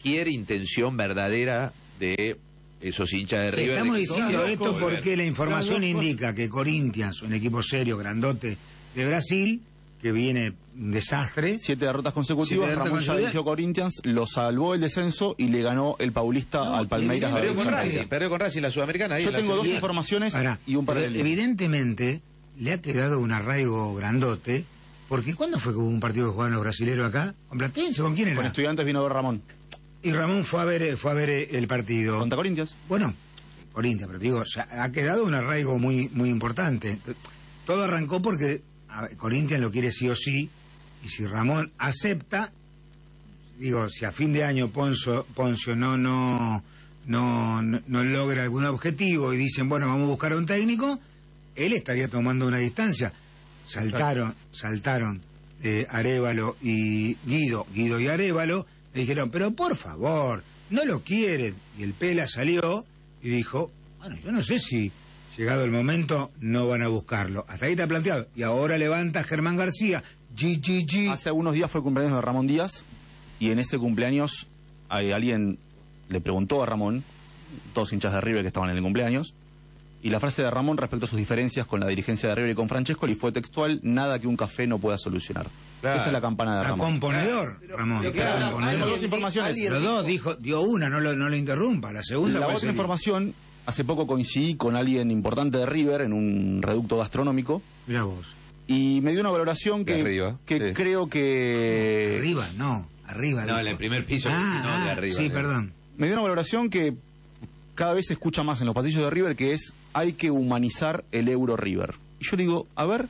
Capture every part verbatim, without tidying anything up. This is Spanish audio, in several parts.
cualquier intención verdadera de esos hinchas de Sí, River. estamos de que diciendo son esto locos, porque la información Claro, indica que Corinthians, un equipo serio, grandote de Brasil, que viene un desastre. Siete derrotas consecutivas, Siete derrotas Ramón ya consecutivas. dirigió Corinthians, lo salvó el descenso y le ganó el Paulista No, al Palmeiras. y a Perdió con Evidentemente. Racing, perdió con Racing la Sudamericana. Ahí Yo en la tengo dos serie. informaciones Ahora, y un pero paralelo. evidentemente le ha quedado un arraigo grandote, porque ¿cuándo fue que hubo un partido que jugaban los brasileros acá? ¿Con Platense? ¿Con quién era? Con Estudiantes vino a ver Ramón. Y Ramón fue a ver fue a ver el partido. Contra Corinthians. Bueno, Corinthians, pero te digo, o sea, ha quedado un arraigo muy muy importante. Todo arrancó porque a ver, Corinthians lo quiere sí o sí, y si Ramón acepta, digo, si a fin de año Poncio, Poncio no, no, no, no, no logra algún objetivo y dicen, bueno, vamos a buscar a un técnico, él estaría tomando una distancia. Saltaron, saltaron eh, Arévalo y Guido, Guido y Arévalo, le dijeron, pero por favor, no lo quieren. Y el Pela salió y dijo, bueno, yo no sé si llegado el momento no van a buscarlo. Hasta ahí está planteado. Y ahora levanta Germán García, G G G. Hace algunos días fue el cumpleaños de Ramón Díaz y en ese cumpleaños hay, alguien le preguntó a Ramón, dos hinchas de River que estaban en el cumpleaños, y la frase de Ramón respecto a sus diferencias con la dirigencia de River y con Francescoli fue textual: nada que un café no pueda solucionar. Claro. Esta es la campana de A Ramón. componedor, Pero- Ramón. pero claro, claro, componedor. Tenemos dos informaciones. alguien- Los dos dijo, dio una, no lo, no lo interrumpa. La segunda La puede otra ser- información, hace poco coincidí con alguien importante de River en un reducto gastronómico Mirá vos. y me dio una valoración De que, arriba, que sí. creo que... Arriba, no, arriba. No, dijo. en el primer piso, Ah, no, de ah, arriba. sí, de- perdón. Me dio una valoración que cada vez se escucha más en los pasillos de River, que es: hay que humanizar el Euro River. Y yo le digo, a ver,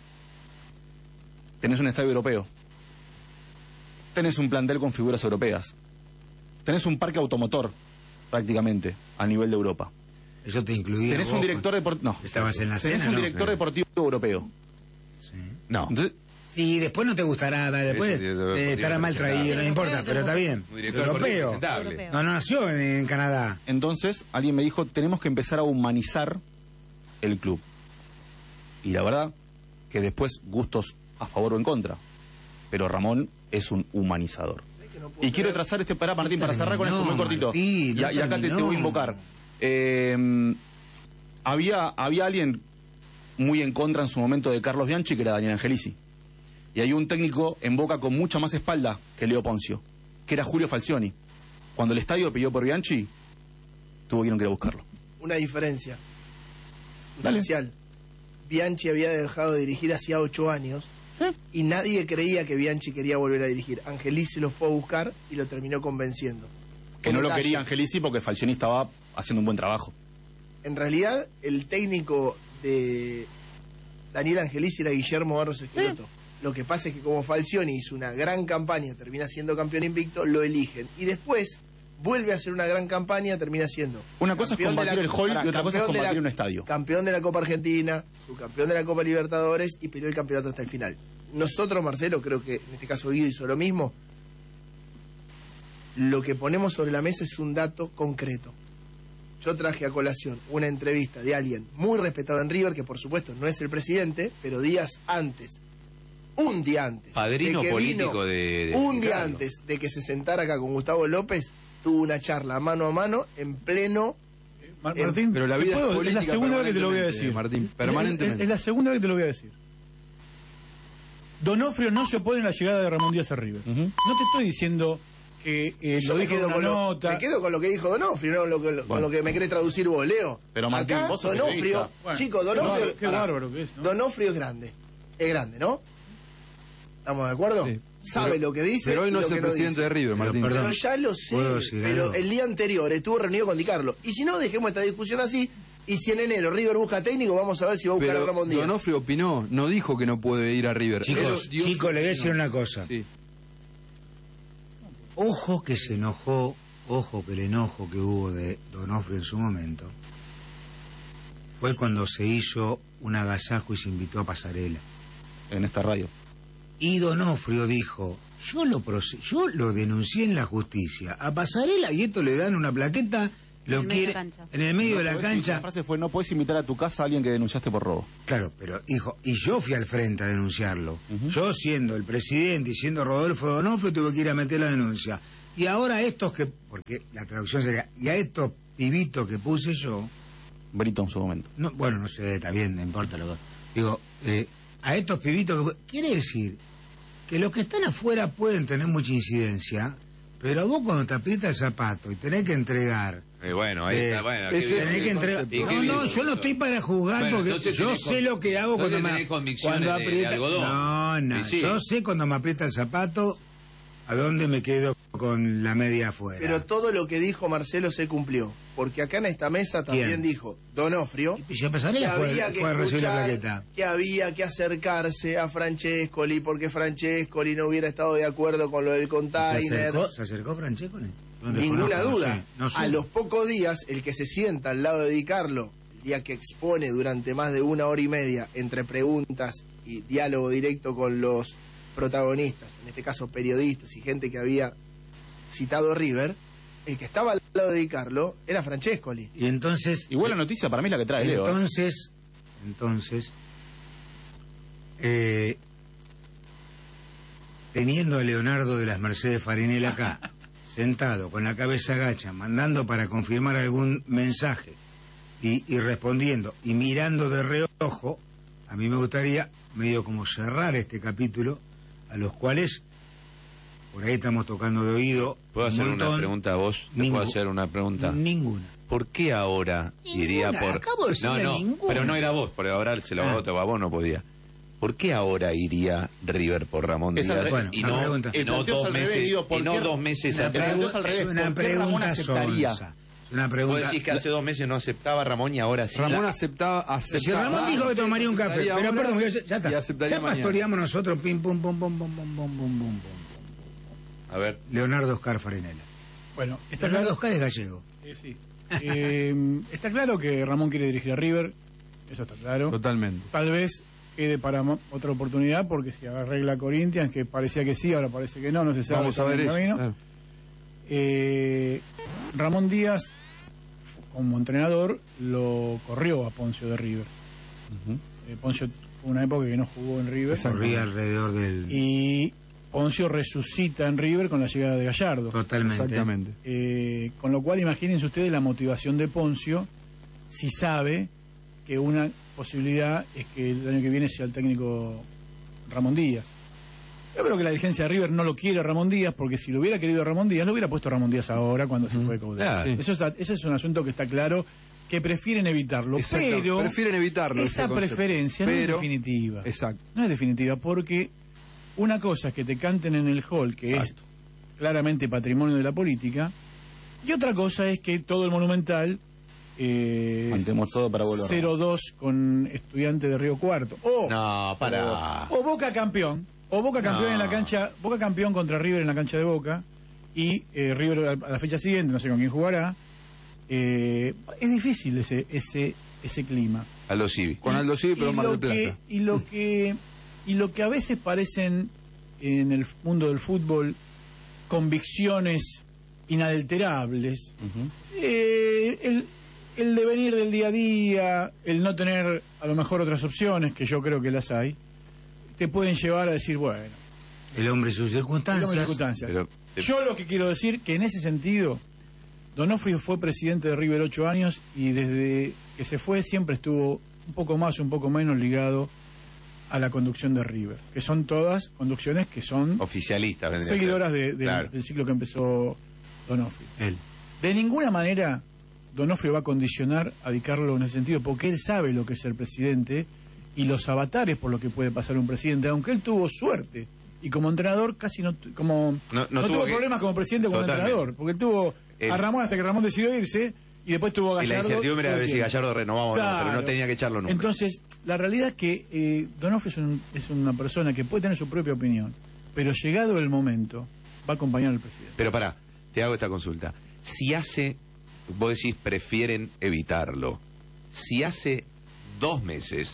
tenés un estadio europeo, tenés un plantel con figuras europeas, tenés un parque automotor prácticamente a nivel de Europa, Eso te incluía. tenés vos, un director deportivo, no, Estabas en la tenés cena, un ¿no? director deportivo europeo. Sí. No. Entonces, Sí, después no te gustará, después Sí, sí, sí, eh, sí, estará sí, mal sí, traído, sí, no sí, importa, sí, pero sí, está sí. bien. Un director deportivo Europeo. presentable. Europeo. No, no nació en, en Canadá. entonces alguien me dijo, tenemos que empezar a humanizar el club. Y la verdad que después gustos a favor o en contra, pero Ramón es un humanizador. Y quiero trazar este para Martín, para cerrar con esto muy terminó, cortito. Martín, y, no y acá te, te terminó. voy a invocar. Eh, había, había alguien muy en contra en su momento de Carlos Bianchi, que era Daniel Angelici. Y hay un técnico en Boca con mucha más espalda que Leo Poncio, que era Julio Falcioni. Cuando el estadio pidió por Bianchi, tuvo que ir a buscarlo. Una diferencia Dale. sustancial. Bianchi había dejado de dirigir hacía ocho años y nadie creía que Bianchi quería volver a dirigir. Angelici lo fue a buscar y lo terminó convenciendo. Que Un no lo detalle. quería Angelici porque Falcioni estaba haciendo un buen trabajo. En realidad, el técnico de Daniel Angelici era Guillermo Barros Esqueloto. Lo que pasa es que como Falcioni hizo una gran campaña, termina siendo campeón invicto, lo eligen. Y después vuelve a hacer una gran campaña, termina siendo... Una cosa es campeón de combatir el hall y otra cosa es campeón de combatir un estadio. Campeón de la Copa Argentina, subcampeón de la Copa Libertadores y peleó el campeonato hasta el final. Nosotros, Marcelo, creo que en este caso Guido hizo lo mismo. Lo que ponemos sobre la mesa es un dato concreto. Yo traje a colación una entrevista de alguien muy respetado en River, que por supuesto no es el presidente, pero días antes, un día antes, Padrino de que político vino, de- de- un día claro. antes de que se sentara acá con Gustavo López, tuvo una charla mano a mano en pleno... Mar- Eh, Martín, pero la vida ¿te puedo? es es política la segunda vez que te lo voy a decir. permanentemente, Martín, Es- permanentemente. Es, es la segunda vez que te lo voy a decir. Donofrio no se opone a la llegada de Ramón Díaz a River. Ujú. No te estoy diciendo que eh, Yo lo me dijo en quedo, una con lo, nota. me quedo con lo que dijo Donofrio, no lo que, lo- con Bueno. lo que me querés traducir vos, Leo. Pero, Martín, acá vos sos Donofrio, periodista. Bueno, chicos, qué Donofrio... bárbaro, qué pará. bárbaro que es, ¿no? Donofrio es grande, es grande, ¿no? ¿Estamos de acuerdo? Sí. Sabe Pero- lo que dice Pero hoy y no lo es el que no presidente dice. de River, Pero Martín. perdón. Pero ya lo sé, ¿Puedo decir pero algo? el día anterior estuvo reunido con Di Carlo. Y si no, dejemos esta discusión así. Y si en enero River busca técnico, vamos a ver si va a buscar a Pero Ramón Díaz. Donofrio opinó, no dijo que no puede ir a River. Chicos, Él dio chicos, su le voy a decir opinión. una cosa. Sí. Ojo que se enojó, ojo que el enojo que hubo de Donofrio en su momento fue cuando se hizo un agasajo y se invitó a Pasarela. En esta radio. Y Donofrio dijo, yo lo proce- yo lo denuncié en la justicia a Pasarela y esto le dan una plaqueta, lo En el medio de quiere la cancha. en el medio No de la podés- cancha. La frase fue: no puedes invitar a tu casa a alguien que denunciaste por robo. Claro, pero dijo, y yo fui al frente a denunciarlo. Ujú. Yo siendo el presidente y siendo Rodolfo Donofrio tuve que ir a meter la denuncia. Y ahora estos que, porque la traducción sería, y a estos pibitos que puse yo, Brito en su momento. no, bueno, no sé, está bien, no importa lo que... Digo, eh, a estos pibitos que... Quiere decir que los que están afuera pueden tener mucha incidencia, pero vos cuando te aprieta el zapato y tenés que entregar... Eh, bueno, ahí eh, está, bueno. ese qué es tenés bien. que entregar... ¿Y qué No, bien? no, yo no estoy para juzgar Bueno, porque entonces yo tenés sé con- lo que hago cuando entonces me, tenés convicciones cuando de- de aprieta... algodón. No, no, Y sí. yo sé cuando me aprieta el zapato a dónde me quedo con la media afuera. Pero todo lo que dijo Marcelo se cumplió. Porque acá en esta mesa también ¿Quién? dijo Donofrio Y yo que Pasarela fue, había que fue a recibir la escuchar, plaqueta. que había que acercarse a Francescoli porque Francescoli no hubiera estado de acuerdo con lo del ¿Se container. acercó, ¿Se acercó Francescoli? No Ninguna desconozco, no duda. sé, no sé. A los pocos días, el que se sienta al lado de Di Carlo, el día que expone durante más de una hora y media entre preguntas y diálogo directo con los protagonistas, en este caso periodistas y gente que había citado River, el que estaba al lado de Di Carlo era Francescoli. Y entonces... Igual la noticia para mí es la que trae Leo. ¿eh? Entonces, entonces, eh, teniendo a Leonardo de las Mercedes Farinel acá, sentado con la cabeza gacha, mandando para confirmar algún mensaje y, y respondiendo y mirando de reojo, a mí me gustaría medio como cerrar este capítulo, a los cuales por ahí estamos tocando de oído. ¿Puedo un hacer una montón. pregunta a vos? ¿Te Ningú- puedo hacer una pregunta? Ninguna. ¿Por qué ahora Ninguna, iría por...? acabo de decirle no, no, ninguna. pero no era vos, porque ahora se lo Ah. votó a vos, no podía. ¿Por qué ahora iría River por Ramón Esa- Díaz bueno, y la no, pregunta. y El no planteo es dos al revés, meses, digo, ¿por y no qué- dos meses Una, atrás? pregunta es al pregu- revés, es una ¿por qué Ramón pregunta aceptaría? sonsa. Es una ¿Vos pregunta... decís que hace dos meses no aceptaba Ramón y ahora sí? Ramón aceptaba, aceptaba. Si Ramón dijo que tomaría un café, aceptaría pero ahora perdón, ya, ya y está. aceptaría Ya mañana. pastoreamos nosotros, pim, pum, pum, pum, pum, pum, pum, pum, pum, pum. A ver, Leonardo Oscar Farinella. Bueno, está Leonardo claro, Oscar es gallego. eh, sí. Eh, está claro que Ramón quiere dirigir a River, eso está claro. Totalmente. Tal vez quede para mo- otra oportunidad, porque si arregla Corinthians, que parecía que sí, ahora parece que no, no se sabe. Vamos a está en ver el eso. camino. claro. Eh, Ramón Díaz, como entrenador, lo corrió a Poncio de River. Eh, Poncio fue una época que no jugó en River. Corría alrededor del... Y Poncio resucita en River con la llegada de Gallardo. Totalmente. Exactamente. Eh, con lo cual, imagínense ustedes la motivación de Poncio si sabe que una posibilidad es que el año que viene sea el técnico Ramón Díaz. Yo creo que la dirigencia de River no lo quiere a Ramón Díaz, porque si lo hubiera querido a Ramón Díaz, lo hubiera puesto a Ramón Díaz ahora cuando se fue de Coudet. Claro. Sí. Eso está- ese es un asunto que está claro, que prefieren evitarlo. Exacto. Pero Prefieren evitarlo, ese esa concepto. preferencia no es Pero- definitiva. Exacto. No es definitiva, porque una cosa es que te canten en el hall, que Exacto. es claramente patrimonio de la política, y otra cosa es que todo el Monumental eh, Mantemos todo para volver. cero dos con Estudiante de Río Cuarto. O, no, para. o Boca campeón. O Boca campeón No. en la cancha, Boca campeón contra River en la cancha de Boca, y eh, River a a la fecha siguiente, no sé con quién jugará. Eh, es difícil ese ese ese clima. A los Civi. Con Aldo Civi, pero Y Mar lo del Plata. que- y lo que y lo que a veces parecen en el mundo del fútbol convicciones inalterables, eh, el, el devenir del día a día, el no tener a lo mejor otras opciones, que yo creo que las hay, te pueden llevar a decir, bueno, El hombre y sus circunstancias. digamos circunstancias. Pero- Yo lo que quiero decir que en ese sentido, Donofrio fue presidente de River ocho años y desde que se fue siempre estuvo un poco más, un poco menos ligado a la conducción de River, que son todas conducciones que son Oficialistas, vendría a ser. seguidoras de- de- Claro. del ciclo que empezó Donofrio. Él. De ninguna manera Donofrio va a condicionar a Di Carlo en ese sentido, porque él sabe lo que es ser presidente y los avatares por lo que puede pasar un presidente, aunque él tuvo suerte. Y como entrenador casi no, tu- como, No- no no, tuvo tuvo que- problemas como presidente como Totalmente. entrenador, porque tuvo El- a Ramón hasta que Ramón decidió irse y después tuvo a Y la Gallardo. incertidumbre era todo ver el si tiempo. Gallardo renovaba o no, pero Claro. no tenía que echarlo nunca. Entonces, la realidad es que eh, Donofrio es, un- es una persona que puede tener su propia opinión, pero llegado el momento, va a acompañar al presidente. Pero pará, te hago esta consulta. Si hace, vos decís, prefieren evitarlo. Si hace dos meses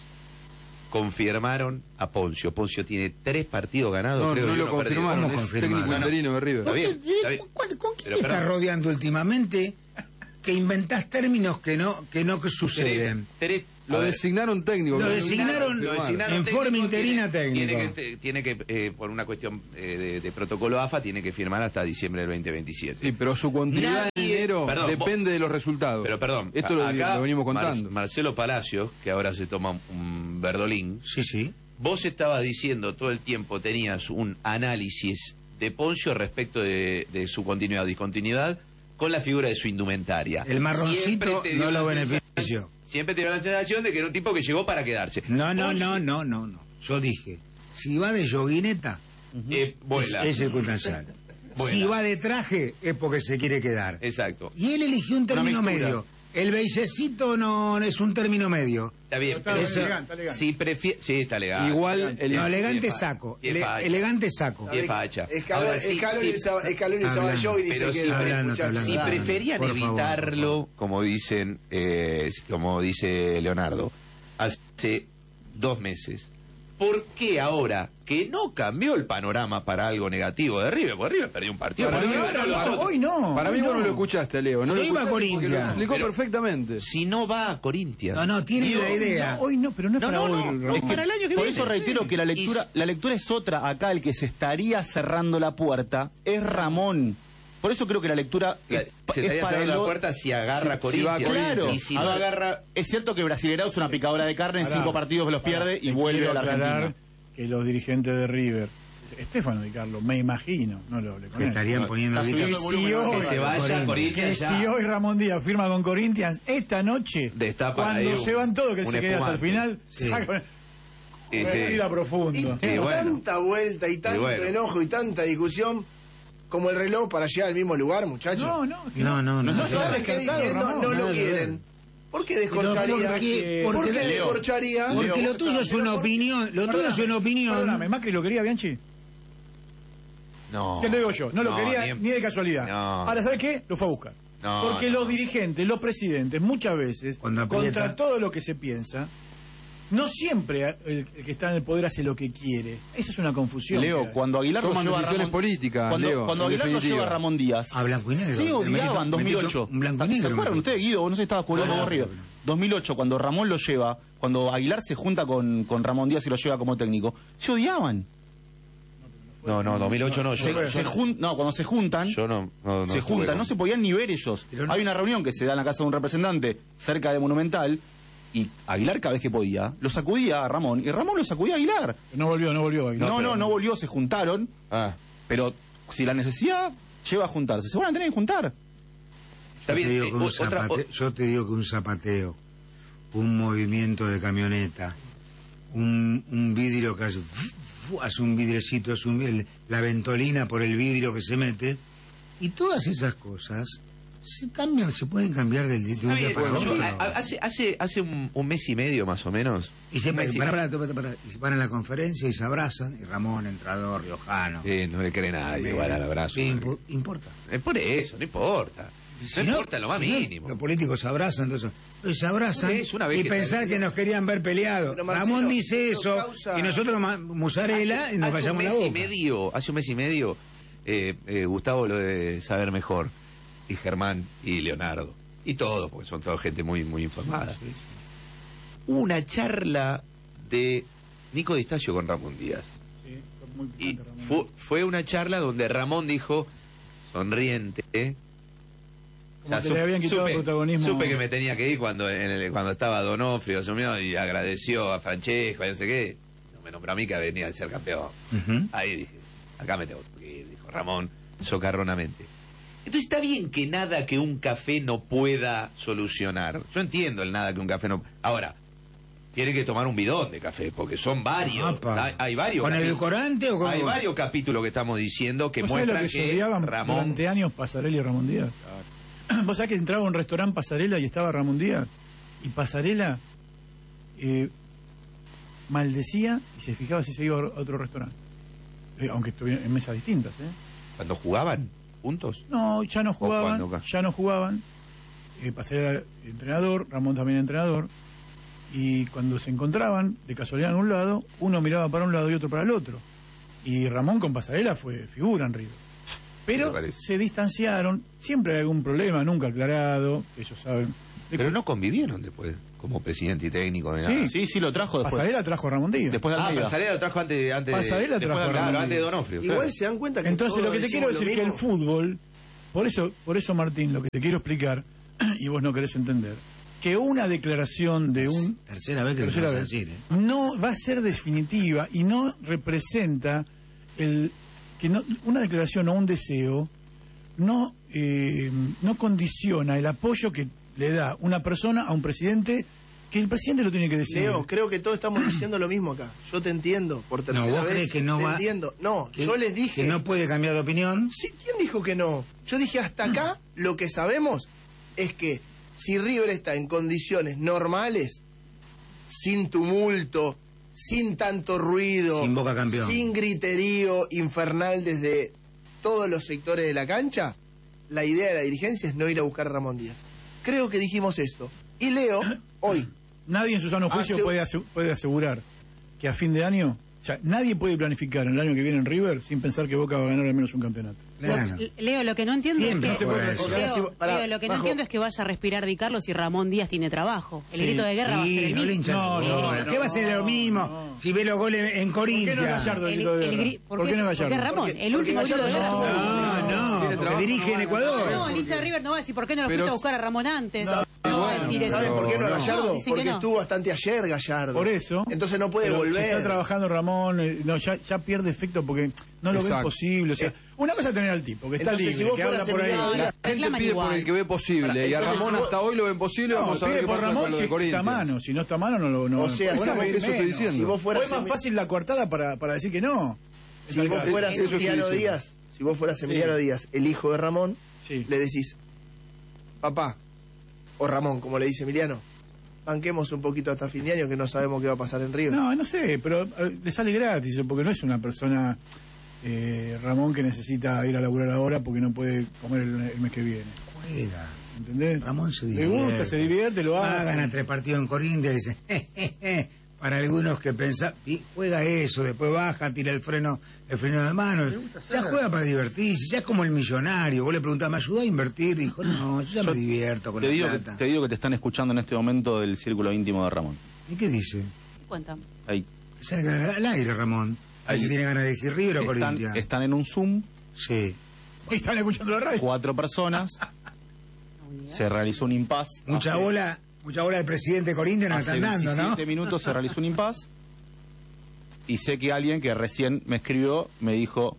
confirmaron a Poncio, Poncio tiene tres partidos ganados, No, creo, no y lo uno perdido. confirmaron, ¿Cómo es confirmaron? técnico No, no. interino de River. Está bien, está bien. ¿Con, con quién Pero, te estás perdón. rodeando últimamente que inventás términos que no que no que Tres, suceden? tres- Lo A ver. designaron técnico. Lo Lo designaron- Lo designaron en técnico, forma tiene- interina técnico. Tiene que, tiene que eh, por una cuestión eh, de, de protocolo A F A, tiene que firmar hasta diciembre del veinte veintisiete. Sí, pero su continuidad en Nadie- enero Perdón, depende vos- de los resultados. Pero perdón, Esto lo, acá lo venimos Mar- contando. Marcelo Palacios, que ahora se toma un verdolín, Sí, sí. vos estabas diciendo todo el tiempo, tenías un análisis de Poncio respecto de, de su continuidad o discontinuidad con la figura de su indumentaria. El marroncito Siempre te dio no lo la benefició. sensación- Siempre te dio la sensación de que era un tipo que llegó para quedarse. No, no, Poncio, no, no, no, no. Yo dije, si va de yoguineta, eh, es, vuela. es circunstancial. Vuela. Si va de traje, es porque se quiere quedar. Exacto. Y él eligió un término mixtura. medio. El beigecito no es un término medio. Está bien, Está pero Eso- elegante, está elegante. si prefiere... Sí, está legal. Igual el, No, elegante Bien fa- saco. bien Ele- facha. elegante saco. Bien facha. Escalón, Ahora, sí, escalón sí. y Saba- escalón y Hablando. Saballón y Pero se sí, queda hablando, muchachos. hablando. Si Dale, preferían por favor, evitarlo, por favor. como dicen, eh, como dice Leonardo, hace dos meses, ¿por qué ahora que no cambió el panorama para algo negativo de River? Porque River perdió un partido. Para porque mí- River ganó los no, otros. hoy no. Para hoy mí no. vos no lo escuchaste, Leo. No Se lo iba a escuchaste porque Corinthians. lo explicó Pero- perfectamente. Si no va a Corinthians. No, no, tiene la idea. No, hoy no, pero no es No, para no, hoy. no, Ramón. no, es para el año que Por viene. eso reitero Sí. que la lectura, la lectura es otra. Acá el que se estaría cerrando la puerta es Ramón. Por eso creo que la lectura La- es, se es estaría para cerrando el la o- puerta si agarra si- si va a Corinthians. Claro. Y si A no ver, agarra... Es cierto que Brasileirao es una picadora de carne, en Pará, cinco partidos los pierde Pará, y te vuelve quiero a la aclarar Argentina. que los dirigentes de River, Estefano Di Carlo, me imagino, no lo hablé con Que él. estarían No, poniendo está ahorita- subiendo el volumen, si ¿no? hoy- Que se vaya a Corinthians. Que Corinthians si ya. hoy Ramón Díaz firma con Corinthians, esta noche, Destapa ahí cuando un- se van todos, que un se quede hasta el espumante. final, Sí. saca Y una sí. herida profunda. Y Y bueno. tanta vuelta y tanto bueno. enojo y tanta discusión como el reloj para llegar al mismo lugar, muchachos. No, no, que No, no, no. No, no. no, ¿Por qué descartado, diciendo Ramón. no Nada lo que ver. quieren? ¿Por qué Pero descorcharía? porque- ¿Por porque- qué Leo, descorcharía? Porque Leo, lo vos tuyo estás- es una pero por- opinión. Lo tuyo es una opinión. Perdóname, ¿Macri lo quería, Bianchi? No. Te lo digo yo, no lo quería en- ni de casualidad. No. Ahora, ¿sabes qué? Lo fue a buscar. No, Porque no. los dirigentes, los presidentes, muchas veces, Cuando aprieta- contra todo lo que se piensa, no siempre el, el que está en el poder hace lo que quiere. Esa es una confusión. que Leo, hay. cuando Aguilar lo Toman lleva a decisiones Ramón, políticas, cuando, Leo, cuando en Aguilar lo definitiva. lleva a Ramón Díaz, A blanco y negro. se Me odiaban meto- dos mil ocho. en blanco y negro. ¿Se acuerdan me ustedes, Guido? Vos no sé si estabas jugando Ah, como River. pero- dos mil ocho, cuando Ramón lo lleva, cuando Aguilar se junta con, con Ramón Díaz y lo lleva como técnico, se odiaban. No, no, dos mil ocho no. Se, Yo, se jun- no, cuando se juntan, yo no, no, no se estuve juntan, con- no se podían ni ver ellos. Pero no- Hay una reunión que se da en la casa de un representante cerca de Monumental y Aguilar cada vez que podía lo sacudía a Ramón y Ramón lo sacudía a Aguilar. No volvió, no volvió. No, no, pero- no, volvió, se juntaron, Ah, pero si la necesidad lleva a juntarse, se van a tener que juntar. está Yo bien. te digo eh, que un otra- zapate- yo te digo que un zapateo, un movimiento de camioneta, un, un vidrio que hace, fu- fu- hace un vidrecito, hace un- el- la ventolina por el vidrio que se mete, y todas esas cosas se cambian, se pueden cambiar del de un Está día bien, para bueno, otro. a- a- hace, hace, hace un, un mes y medio más o menos. Y se, Un mes y- para, para, para, para, y se van a la conferencia y se abrazan, y Ramón, entrador, riojano. Eh, no le cree nadie igual al abrazo. ¿Qué impo- importa? Es por eso, no importa. Si No importa lo más si no, mínimo. Los políticos se abrazan, entonces, entonces se abrazan Sí, es una vez y que- pensar que nos querían ver peleados. Pero, Marcelo, Ramón dice eso eso, causa- y nosotros ma- musarela Hace- y nos hace callamos un la mes boca. y medio, hace un mes y medio, eh, eh, Gustavo lo debe saber mejor, y Germán y Leonardo, y todos, porque son toda gente muy, muy informada. Hubo una charla de Nico Di Stasio con Ramón Díaz. Sí, fue muy Y picante, Ramón. fu- fue una charla donde Ramón dijo, sonriente, ¿eh? Como que su- le habían quitado supe, protagonismo. supe que me tenía que ir cuando en el- cuando estaba Donofrio asumió y agradeció a Francesco y no sé qué. No me nombró a mí que venía a ser campeón. Ujú. Ahí dije, acá me tengo que ir, dijo Ramón, socarronamente. Entonces está bien que nada que un café no pueda solucionar. Yo entiendo el nada que un café no... Ahora, tiene que tomar un bidón de café, porque son varios. Apa. Hay, hay varios ¿Con el capítulos- edulcorante o con...? Hay varios capítulos que estamos diciendo que ¿Vos sabés lo muestran que se que odiaban Ramón... durante años Pasarela y Ramón Díaz? Vos sabés que entraba a un restaurante Pasarela y estaba Ramón Díaz, y Pasarela eh, maldecía y se fijaba si se iba a otro restaurante. Eh, aunque estuvieran en mesas distintas, ¿eh? Cuando jugaban juntos. No, ya no jugaban, cuándo acá? ya no jugaban. Eh, Pasarela era entrenador, Ramón también entrenador. Y cuando se encontraban, de casualidad en un lado, uno miraba para un lado y otro para el otro. Y Ramón con Pasarela fue figura en River. ¿Qué Pero te parece? se distanciaron, siempre hay algún problema, nunca aclarado, ellos saben Pero no convivieron después, como presidente y técnico. De Sí. nada. Sí, sí, lo trajo después. Pasarela trajo a Ramón Díaz. Después de Ah, Almeida. Pasarela lo trajo antes, antes Pasarela de, trajo después de- a claro, Ramón antes de Díaz. Donofrio. Igual claro. se dan cuenta que Entonces todos lo que te quiero decimos decir es lo que el mismo. fútbol, por eso, por eso Martín, lo que te quiero explicar, y vos no querés entender, que una declaración de un Tercera vez que lo tercera vas a vez, decir, ¿eh? no va a ser definitiva y no representa el que no, una declaración o un deseo no eh, no condiciona el apoyo que le da una persona a un presidente, que el presidente lo tiene que decir. Leo, creo que todos estamos diciendo lo mismo acá. Yo te entiendo, por tercera No, ¿vos vez. crees que no te va- entiendo. No, Que- yo les dije. Que no puede cambiar de opinión. Sí, ¿quién dijo que no? Yo dije hasta acá lo que sabemos es que si River está en condiciones normales, sin tumulto, sin tanto ruido, Sin Boca campeón. sin griterío infernal desde todos los sectores de la cancha, la idea de la dirigencia es no ir a buscar a Ramón Díaz. Creo que dijimos esto. Y Leo, hoy, Nadie en su sano juicio Hace- puede, ase- puede asegurar que a fin de año, o sea, nadie puede planificar el año que viene en River sin pensar que Boca va a ganar al menos un campeonato. Claro. Lo- Leo, lo que no entiendo Siempre es que... se puede decir. O sea, Leo, si- pará, Leo, lo que no bajo. entiendo es que vaya a respirar Di Carlos y Ramón Díaz tiene trabajo. El Sí. grito de guerra va a ser Sí, el no le mismo. hinchan No, las no, bolas. no, ¿Qué va a ser lo mismo no. si ve los goles en ¿Por qué no Corinthians? Gallardo el El- grito de el guerra? gri- ¿Por ¿por qué no qué- Gallardo? por qué Ramón? Porque- El último porque grito de guerra. Gallardo- No, no, Tiene porque trabajo, dirige en no, Ecuador. No, el hincha de River no va a decir por qué no lo Pero- fuiste a buscar a Ramón antes. No, No, va a bueno, decir eso. ¿saben por qué no no. Gallardo? No, dicen que Porque no. estuvo bastante ayer Gallardo. Por eso. Entonces no puede pero volver. Si está trabajando Ramón, eh, no, ya, ya pierde efecto porque no lo ven Exacto. posible. O sea, Eh, una cosa es tener al tipo, que está entonces, libre, si vos que habla fueras por ahí. Emiliano La Díaz, gente reclaman pide igual. por el que ve posible. Para- y a entonces, Ramón si vos- hasta hoy lo ven posible. No, Vamos a ver pide qué por pasa Ramón con lo si de está a Corinthians. mano. Si no está a mano, no lo. No, O sea, no si van a vos- pedir eso estoy menos. diciendo. si vos O fueras es más Emi- fácil la coartada para, para decir que no. En si tal vos caso. fueras Eso estoy Emiliano diciendo. Díaz, si vos fueras Emiliano Díaz, el hijo de Ramón, Sí. le decís, papá, o Ramón, como le dice Emiliano, banquemos un poquito hasta fin de año que no sabemos qué va a pasar en River. No, no sé, pero eh, le sale gratis, porque no es una persona, eh, Ramón, que necesita ir a laburar ahora porque no puede comer el, el mes que viene. Juega. ¿Entendés? Ramón se Le divierte. gusta, se divierte, lo Ah, hace. gana tres partidos en Corinthians y dice, "Jejeje". Para algunos que pensan, y juega eso, después baja, tira el freno, el freno de mano. Ya juega para divertirse, ya es como el millonario. Vos le preguntás, ¿me ayudó a invertir? Y dijo, no, yo ya Yo me divierto con Te la digo, que, plata. te digo que te están escuchando en este momento del círculo íntimo de Ramón. ¿Y qué dice? Cuéntame. Ahí Que salga al aire, Ramón. A ver Ahí. si tiene ganas de decir River o están, Corinthians. están en un Zoom, Sí. Y están escuchando la radio. cuatro personas. Se realizó un impas. Mucha hace- bola, mucha bola al presidente de Corinthians nos Hace están dando, ¿no? diecisiete minutos se realizó un impas. Y sé que alguien que recién me escribió me dijo,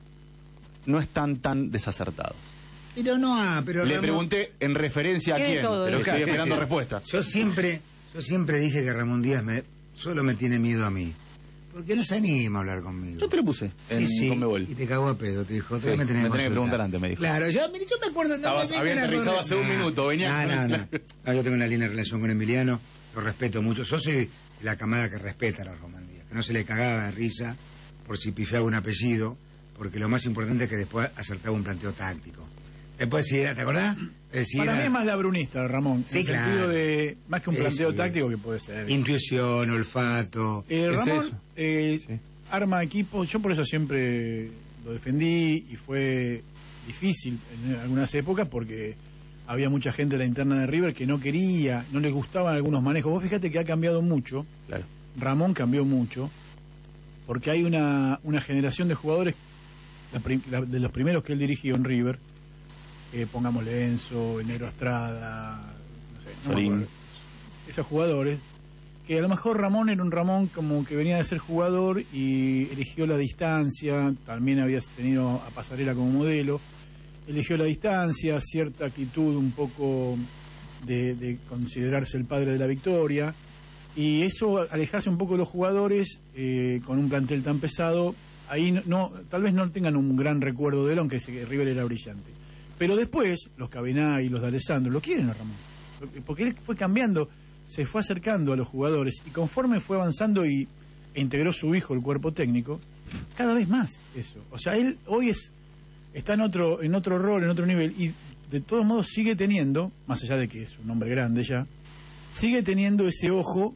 no están tan desacertados. Pero no, ah, pero Le Ramón- pregunté en referencia a Tiene quién, todo, pero ¿eh? estoy ¿qué- esperando qué- respuesta. Yo siempre, yo siempre dije que Ramón Díaz me, solo me tiene miedo a mí. Porque no se anima a hablar conmigo. Yo te lo puse en Sí, sí, Conmebol. y te cagó a pedo, te dijo. Sí, "Todavía me tenés que consultar". preguntar antes, me dijo. Claro, yo, mire, yo me acuerdo... no, Estabas- me- me- había me- aterrizado hace un Nah, minuto, venía. No, no, no. No, yo tengo una linda relación con Emiliano, lo respeto mucho. Yo soy de la camada que respeta a la Ramón Díaz, que no se le cagaba de risa por si pifiaba un apellido, porque lo más importante es que después acertaba un planteo táctico. Después si era, ¿te acordás? Eh, si Para era mí es más la brunista, Ramón. Sí, en el claro. sentido de, más que un Eso, planteo bien. táctico que puede ser. intuición, olfato. Eh, Es Ramón eso. eh, Sí. arma equipo, yo por eso siempre lo defendí y fue difícil en algunas épocas porque había mucha gente de la interna de River que no quería, no les gustaban algunos manejos. Vos fíjate que ha cambiado mucho, Claro. Ramón cambió mucho, porque hay una, una generación de jugadores, la prim- la- de los primeros que él dirigió en River, eh, pongámosle Enzo, Enero Estrada, no sé, no me Sorín. acuerdo. Esos jugadores, que a lo mejor Ramón era un Ramón como que venía de ser jugador y eligió la distancia, también había tenido a Pasarela como modelo, eligió la distancia, cierta actitud un poco de, de considerarse el padre de la victoria, y eso, alejarse un poco de los jugadores eh, con un plantel tan pesado, ahí no, no- tal vez no tengan un gran recuerdo de él, aunque ese- River era brillante. Pero después, los Cabená y los de Alessandro lo quieren a Ramón, porque él fue cambiando, se fue acercando a los jugadores, y conforme fue avanzando y e integró su hijo el cuerpo técnico, cada vez más eso. O sea, él hoy es está en otro en otro rol, en otro nivel, y de todos modos sigue teniendo, más allá de que es un hombre grande ya, sigue teniendo ese ojo,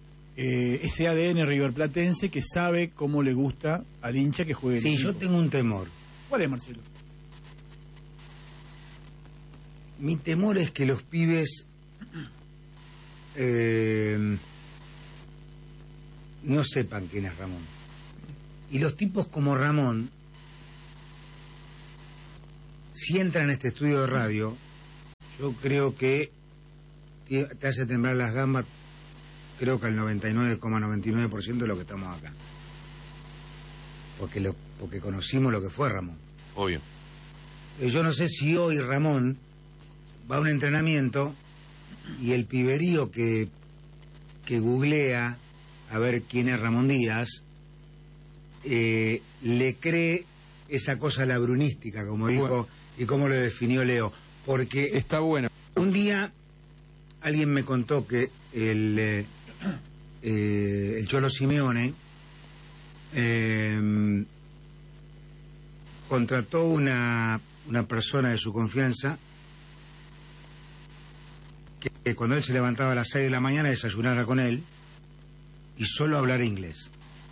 eh, ese A D N riverplatense que sabe cómo le gusta al hincha que juegue el Sí, yo equipo. tengo un temor. ¿Cuál es, Marcelo? Mi temor es que los pibes eh, no sepan quién es Ramón. Y los tipos como Ramón, si entran a este estudio de radio, yo creo que te te hace temblar las gambas, creo que al noventa y nueve coma noventa y nueve por ciento de lo que estamos acá. Porque, lo, porque conocimos lo que fue Ramón. Obvio. Eh, Yo no sé si hoy Ramón va a un entrenamiento y el piberío que, que googlea a ver quién es Ramón Díaz, eh, le cree esa cosa labrunística, como dijo, y como lo definió Leo. Porque Está bueno. un día alguien me contó que el, eh, eh, el Cholo Simeone eh, contrató una, una persona de su confianza que, que cuando él se levantaba a las seis de la mañana desayunara con él y solo hablara inglés.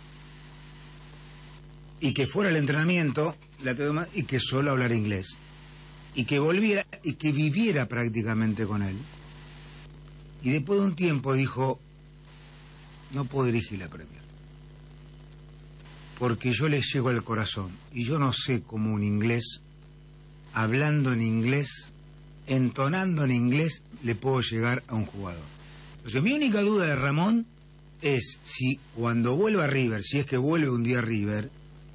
Y que fuera al entrenamiento la toma, y que solo hablara inglés. Y que volviera y que viviera prácticamente con él. Y después de un tiempo dijo, no puedo dirigir la Premier, porque yo le llego al corazón y yo no sé cómo un inglés, hablando en inglés, entonando en inglés, le puedo llegar a un jugador. Entonces mi única duda de Ramón es si cuando vuelva a River, si es que vuelve un día a River,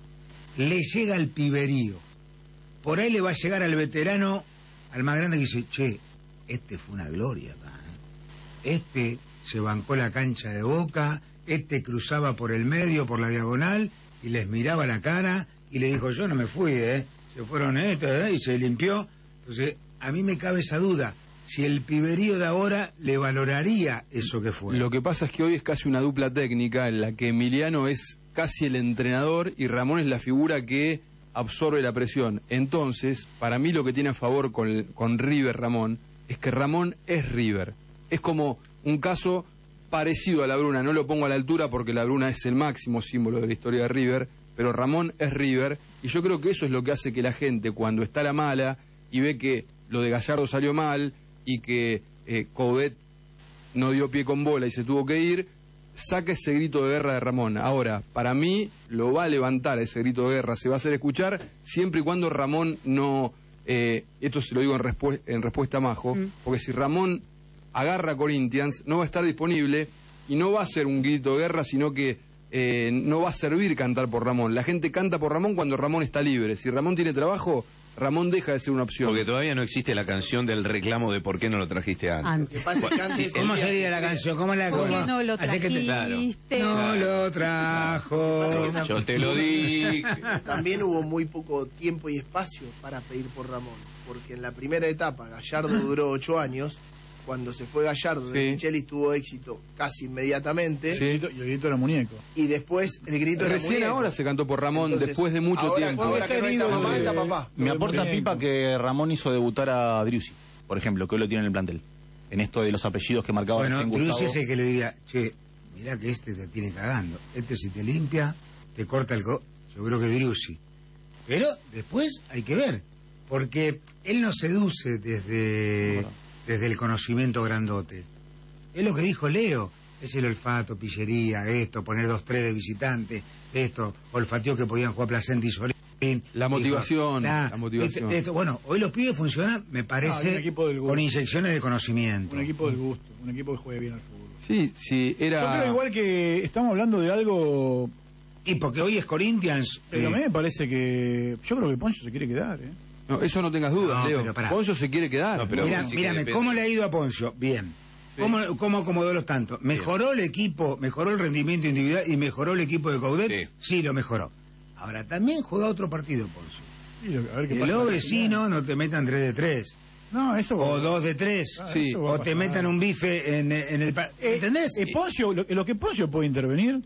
le llega el piberío. Por ahí le va a llegar al veterano, al más grande, que dice, che, este fue una gloria, pa, ¿eh? Este se bancó la cancha de Boca, este cruzaba por el medio, por la diagonal, y les miraba la cara, y le dijo, yo no me fui, ¿eh? Se fueron estos, ¿eh? Y se limpió. Entonces, a mí me cabe esa duda, si el piberío de ahora le valoraría eso que fue. Lo que pasa es que hoy es casi una dupla técnica en la que Emiliano es casi el entrenador y Ramón es la figura que absorbe la presión. Entonces, para mí lo que tiene a favor con, con River Ramón es que Ramón es River. Es como un caso parecido a la Bruna. No lo pongo a la altura porque la Bruna es el máximo símbolo de la historia de River, pero Ramón es River y yo creo que eso es lo que hace que la gente, cuando está a la mala y ve que lo de Gallardo salió mal y que eh, Coudet no dio pie con bola y se tuvo que ir, saca ese grito de guerra de Ramón. Ahora, para mí, lo va a levantar ese grito de guerra, se va a hacer escuchar, siempre y cuando Ramón no... Eh, esto se lo digo en, respu en respuesta a Majo, mm. porque si Ramón agarra a Corinthians, no va a estar disponible y no va a ser un grito de guerra, sino que eh, no va a servir cantar por Ramón. La gente canta por Ramón cuando Ramón está libre. Si Ramón tiene trabajo, Ramón deja de ser una opción. Porque todavía no existe la canción del reclamo de por qué no lo trajiste antes. antes. ¿Cómo sería la canción? ¿Cómo la ¿Por cómo? qué no lo Así que te- trajiste? No Claro. lo trajo. Yo te lo dije. También hubo muy poco tiempo y espacio para pedir por Ramón, porque en la primera etapa Gallardo duró ocho años, cuando se fue Gallardo, Sí. de Michelis tuvo éxito casi inmediatamente, Y el grito- y el grito era muñeco. y después el grito era Recién muñeco. ahora se cantó por Ramón, Entonces, después de mucho ahora- tiempo. ahora que no está mamá, está papá. Me aporta Muñeco. Pipa que Ramón hizo debutar a Driussi, por ejemplo, que hoy lo tiene en el plantel. En esto de los apellidos que marcaba Bueno, recién Cruz Gustavo. es el que le diría, che, mirá que este te tiene cagando. Este si te limpia, te corta el co... Yo creo que Driussi. Pero después hay que ver, porque él no seduce desde, desde el conocimiento grandote. Es lo que dijo Leo, es el olfato, pillería, esto, poner dos, tres de visitante, esto, olfateó que podían jugar Placenta y Solín. La motivación, Dijo, la motivación. este- esto, bueno, hoy los pibes funcionan, me Ah, hay parece, un equipo del gusto. con inyecciones de conocimiento. Un equipo del gusto, un equipo que juegue bien al fútbol. Sí, sí, era... Yo creo igual que estamos hablando de algo, Y porque hoy es Corinthians. pero a eh, mí me parece que... Yo creo que Poncio se quiere quedar, ¿eh? No, eso no tengas dudas, No, Leo. pero pará. Poncio se quiere quedar. No, pero- Mira, sí que mírame, depende. ¿cómo le ha ido a Poncio? Bien. ¿Cómo, cómo acomodó los tantos? ¿Mejoró el equipo, mejoró el rendimiento individual y mejoró el equipo de Coudet? Sí. Sí, lo mejoró. Ahora, también juega otro partido, Poncio. Y lo- a ver qué Que pasa. los vecinos no te metan tres de tres. No, eso... O dos de tres. Ah, Sí. eso va a O te pasar. metan un bife en, en el... pa- Eh, ¿Entendés? eh, Poncio, lo, lo que Poncio puede intervenir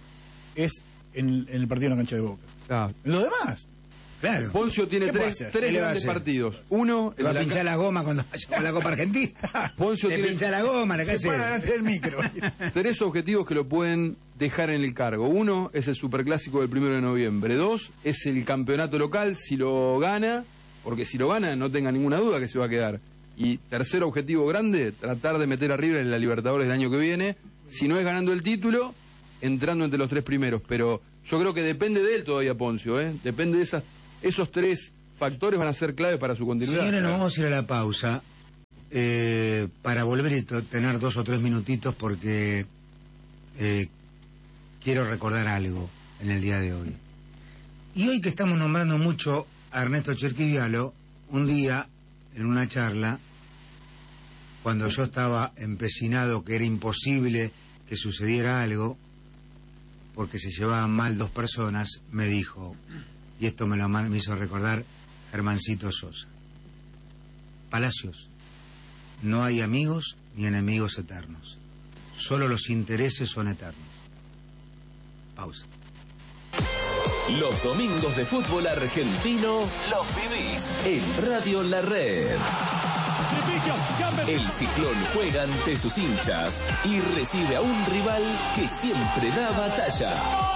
es en, en el partido en la cancha de Boca. Ah, En lo demás, Claro. Poncio tiene ¿Qué puede tres, hacer? tres ¿Qué le va a grandes hacer? partidos. Uno, el Va a de la pinchar ca- la goma cuando vaya a la Copa Argentina. Poncio Le tiene pincha la goma, la se calle. para delante del micro. tres objetivos que lo pueden dejar en el cargo. Uno es el superclásico del primero de noviembre. Dos es el campeonato local, si lo gana, porque si lo gana no tenga ninguna duda que se va a quedar. Y tercer objetivo grande, tratar de meter a River en la Libertadores del año que viene. Si no es ganando el título, entrando entre los tres primeros. Pero yo creo que depende de él todavía, Poncio, ¿eh? Depende de esas, esos tres factores van a ser claves para su continuidad. Señores, nos vamos a ir a la pausa eh, para volver y tener dos o tres minutitos porque eh, quiero recordar algo en el día de hoy. Y hoy que estamos nombrando mucho a Ernesto Cherquivialo, un día en una charla, cuando yo estaba empecinado que era imposible que sucediera algo, porque se llevaban mal dos personas, me dijo, y esto me lo me hizo recordar Germancito Sosa: Palacios, no hay amigos ni enemigos eternos, solo los intereses son eternos. Pausa. Los domingos de fútbol argentino los vivís en Radio La Red. El Ciclón juega ante sus hinchas y recibe a un rival que siempre da batalla.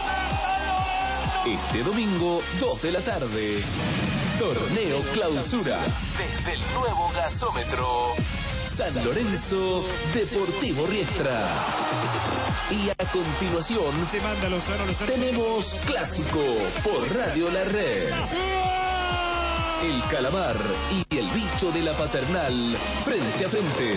Este domingo, dos de la tarde, Torneo Clausura desde el nuevo gasómetro San Lorenzo Deportivo Riestra. Y a continuación tenemos Clásico por Radio La Red. El Calamar y el Bicho de la Paternal frente a frente.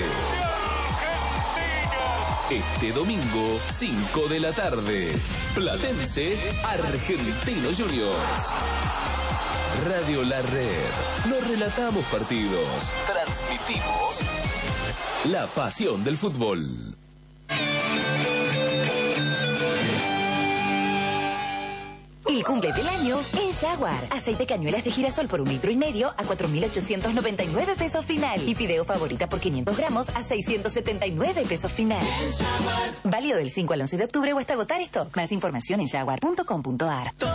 Este domingo, cinco de la tarde, Platense Argentino Juniors. Radio La Red. No relatamos partidos, transmitimos la pasión del fútbol. El cumple del año es Jaguar. Aceite cañuelas de girasol por un litro y medio a cuatro mil ochocientos noventa y nueve pesos final. Y fideo favorita por quinientos gramos a seiscientos setenta y nueve pesos final. Válido del cinco al once de octubre o hasta agotar stock. Más información en jaguar punto com punto ar.